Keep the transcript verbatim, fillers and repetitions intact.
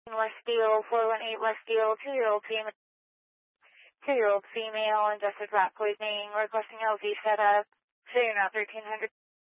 West Deal, four one eight West Deal, two-year-old female, two-year-old female, ingested rat poisoning, requesting L V setup, figuring out thirteen hundred.